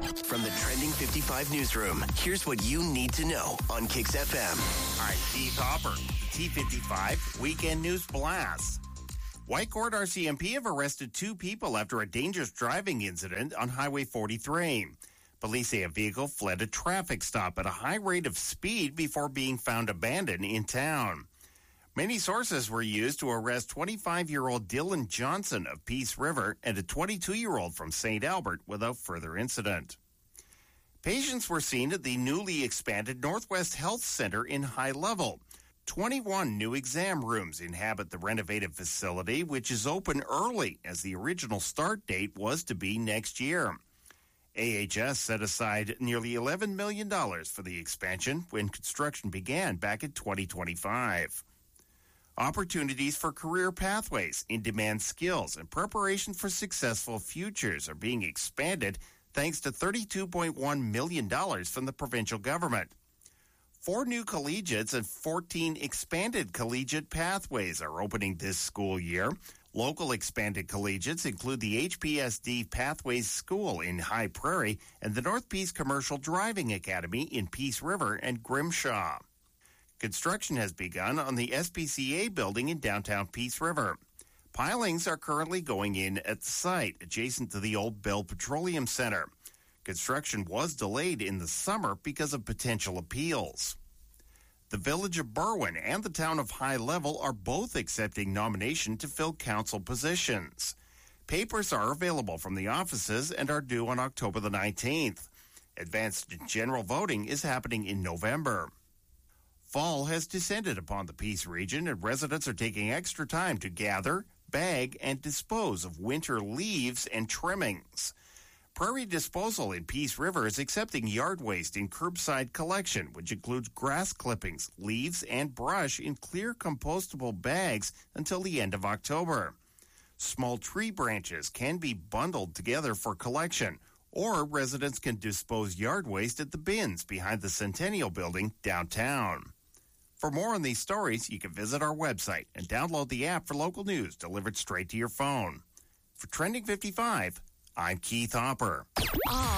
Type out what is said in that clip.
From the Trending 55 newsroom, here's what you need to know on Kicks FM. All right, Keith Hopper, T55 Weekend News Blast. Whitecourt RCMP have arrested 2 people after a dangerous driving incident on Highway 43. Police say a vehicle fled a traffic stop at a high rate of speed before being found abandoned in town. Many sources were used to arrest 25-year-old Dylan Johnson of Peace River and a 22-year-old from St. Albert without further incident. Patients were seen at the newly expanded Northwest Health Center in High Level. 21 new exam rooms inhabit the renovated facility, which is open early as the original start date was to be next year. AHS set aside nearly $11 million for the expansion when construction began back in 2025. Opportunities for career pathways, in-demand skills, and preparation for successful futures are being expanded thanks to $32.1 million from the provincial government. 4 new collegiates and 14 expanded collegiate pathways are opening this school year. Local expanded collegiates include the HPSD Pathways School in High Prairie and the North Peace Commercial Driving Academy in Peace River and Grimshaw. Construction has begun on the SPCA building in downtown Peace River. Pilings are currently going in at the site, adjacent to the old Bell Petroleum Center. Construction was delayed in the summer because of potential appeals. The Village of Berwyn and the Town of High Level are both accepting nomination to fill council positions. Papers are available from the offices and are due on October the 19th. Advanced general voting is happening in November. Fall has descended upon the Peace region, and residents are taking extra time to gather, bag, and dispose of winter leaves and trimmings. Prairie Disposal in Peace River is accepting yard waste in curbside collection, which includes grass clippings, leaves, and brush in clear compostable bags until the end of October. Small tree branches can be bundled together for collection, or residents can dispose yard waste at the bins behind the Centennial Building downtown. For more on these stories, you can visit our website and download the app for local news delivered straight to your phone. For Trending 55, I'm Keith Hopper.